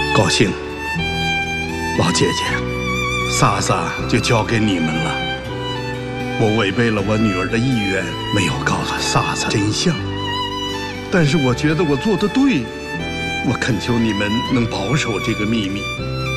高兴，老姐姐，萨萨就交给你们了。我违背了我女儿的意愿，没有告诉萨萨真相，但是我觉得我做得对，我恳求你们能保守这个秘密。